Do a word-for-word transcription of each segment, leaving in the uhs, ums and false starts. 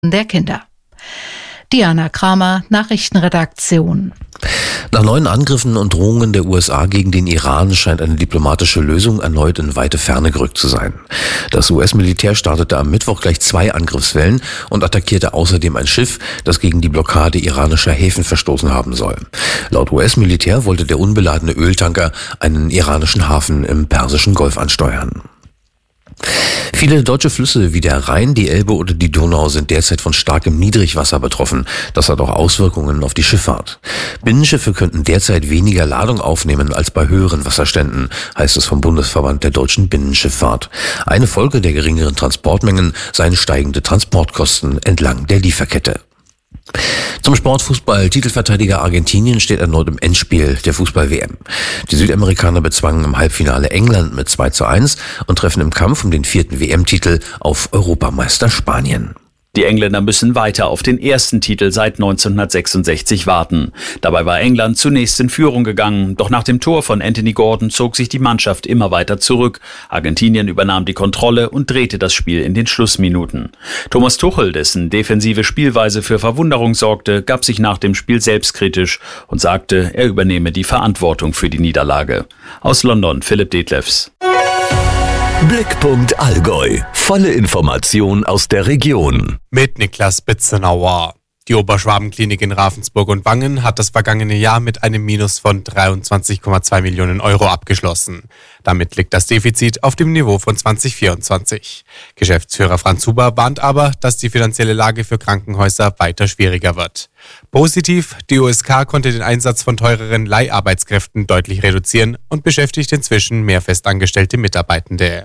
der Kinder. Diana Kramer, Nachrichtenredaktion. Nach neuen Angriffen und Drohungen der U S A gegen den Iran scheint eine diplomatische Lösung erneut in weite Ferne gerückt zu sein. Das U S-Militär startete am Mittwoch gleich zwei Angriffswellen und attackierte außerdem ein Schiff, das gegen die Blockade iranischer Häfen verstoßen haben soll. Laut U S-Militär wollte der unbeladene Öltanker einen iranischen Hafen im Persischen Golf ansteuern. Viele deutsche Flüsse wie der Rhein, die Elbe oder die Donau sind derzeit von starkem Niedrigwasser betroffen. Das hat auch Auswirkungen auf die Schifffahrt. Binnenschiffe könnten derzeit weniger Ladung aufnehmen als bei höheren Wasserständen, heißt es vom Bundesverband der deutschen Binnenschifffahrt. Eine Folge der geringeren Transportmengen seien steigende Transportkosten entlang der Lieferkette. Zum Sportfußball. Titelverteidiger Argentinien steht erneut im Endspiel der Fußball-W M. Die Südamerikaner bezwangen im Halbfinale England mit zwei zu eins und treffen im Kampf um den vierten W M-Titel auf Europameister Spanien. Die Engländer müssen weiter auf den ersten Titel seit neunzehnhundertsechsundsechzig warten. Dabei war England zunächst in Führung gegangen, doch nach dem Tor von Anthony Gordon zog sich die Mannschaft immer weiter zurück. Argentinien übernahm die Kontrolle und drehte das Spiel in den Schlussminuten. Thomas Tuchel, dessen defensive Spielweise für Verwunderung sorgte, gab sich nach dem Spiel selbstkritisch und sagte, er übernehme die Verantwortung für die Niederlage. Aus London, Philipp Detlefs. Blickpunkt Allgäu. Volle Information aus der Region. Mit Niklas Bitzenauer. Die Oberschwabenklinik in Ravensburg und Wangen hat das vergangene Jahr mit einem Minus von dreiundzwanzig Komma zwei Millionen Euro abgeschlossen. Damit liegt das Defizit auf dem Niveau von zwanzig vierundzwanzig. Geschäftsführer Franz Huber warnt aber, dass die finanzielle Lage für Krankenhäuser weiter schwieriger wird. Positiv, die U S K konnte den Einsatz von teureren Leiharbeitskräften deutlich reduzieren und beschäftigt inzwischen mehr festangestellte Mitarbeitende.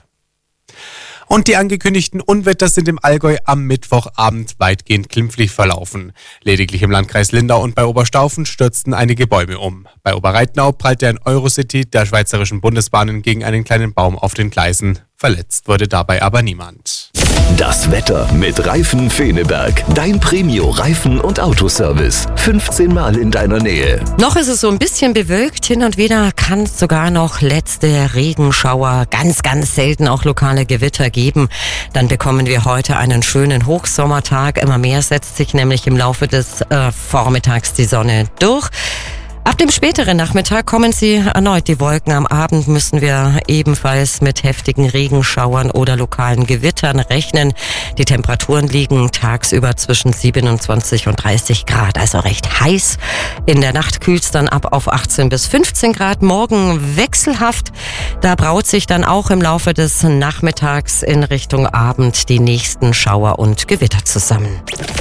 Und die angekündigten Unwetter sind im Allgäu am Mittwochabend weitgehend glimpflich verlaufen. Lediglich im Landkreis Lindau und bei Oberstaufen stürzten einige Bäume um. Bei Oberreitnau prallte ein Eurocity der Schweizerischen Bundesbahnen gegen einen kleinen Baum auf den Gleisen. Verletzt wurde dabei aber niemand. Das Wetter mit Reifen Feneberg. Dein Premio-Reifen- und Autoservice. fünfzehn Mal in deiner Nähe. Noch ist es so ein bisschen bewölkt. Hin und wieder kann es sogar noch letzte Regenschauer, ganz, ganz selten auch lokale Gewitter geben. Dann bekommen wir heute einen schönen Hochsommertag. Immer mehr setzt sich nämlich im Laufe des äh, Vormittags die Sonne durch. Ab dem späteren Nachmittag kommen sie erneut die Wolken. Am Abend müssen wir ebenfalls mit heftigen Regenschauern oder lokalen Gewittern rechnen. Die Temperaturen liegen tagsüber zwischen siebenundzwanzig und dreißig Grad, also recht heiß. In der Nacht kühlt es dann ab auf achtzehn bis fünfzehn Grad. Morgen wechselhaft. Da braut sich dann auch im Laufe des Nachmittags in Richtung Abend die nächsten Schauer und Gewitter zusammen.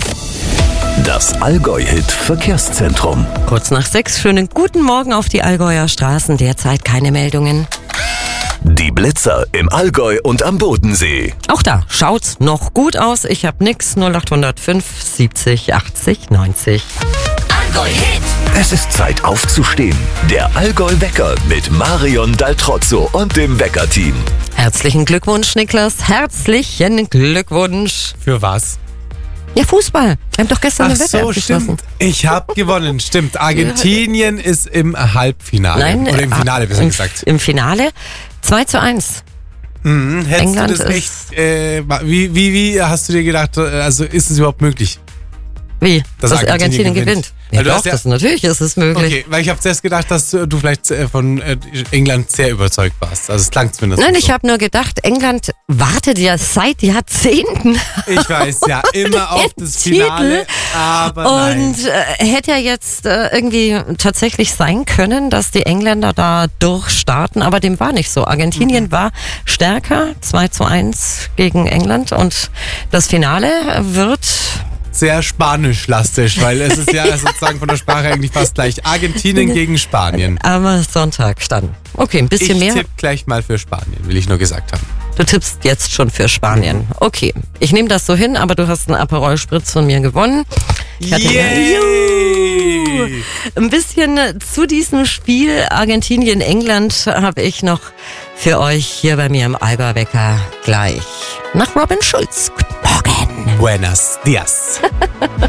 Das Allgäu-Hit Verkehrszentrum. Kurz nach sechs, schönen guten Morgen auf die Allgäuer Straßen. Derzeit keine Meldungen. Die Blitzer im Allgäu und am Bodensee. Auch da schaut's noch gut aus. Ich hab nix. null acht null fünf siebzig achtzig neunzig. Allgäu-Hit. Es ist Zeit aufzustehen. Der Allgäu-Wecker mit Marion Daltrozzo und dem Wecker-Team. Herzlichen Glückwunsch, Niklas. Herzlichen Glückwunsch. Für was? Ja, Fußball. Wir haben doch gestern eine Ach Wette so, abgeschlossen. stimmt. Ich habe gewonnen, stimmt. Argentinien ist im Halbfinale. Nein, Oder im Finale, besser im, gesagt. Im Finale zwei zu eins. Mhm. Hättest England du das echt, äh, wie, wie, wie hast du dir gedacht, also ist es überhaupt möglich? Wie? Dass Dass Argentinien Argentinien gewinnt. gewinnt. Ja, Weil du doch, hast ja- das, natürlich ist es möglich. Okay, weil ich habe zuerst gedacht, dass du vielleicht äh, von äh, England sehr überzeugt warst. Also es klang zumindest Nein, so. ich habe nur gedacht, England wartet ja seit Jahrzehnten Ich weiß ja, immer auf das Titel. Finale, aber nein. Und äh, hätte ja jetzt äh, irgendwie tatsächlich sein können, dass die Engländer da durchstarten, aber dem war nicht so. Argentinien mhm. war stärker, zwei zu eins gegen England und das Finale wird... Sehr spanisch-lastig, weil es ist ja sozusagen von der Sprache eigentlich fast gleich. Argentinien gegen Spanien. Am Sonntag dann. Okay, ein bisschen Ich mehr. tippe gleich mal für Spanien, will ich nur gesagt haben. Du tippst jetzt schon für Spanien. Okay, ich nehme das so hin, aber du hast einen Aperol Spritz von mir gewonnen. Ich hatte ja, Juhu. Ein bisschen zu diesem Spiel Argentinien-England habe ich noch für euch hier bei mir im Allgäu-Wecker gleich nach Robin Schulz. Guten Morgen. Buenos dias.